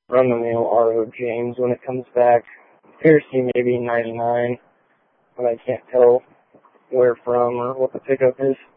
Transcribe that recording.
run the mail RO James when it comes back. Appears to be maybe 99, but I can't tell where from or what the pickup is.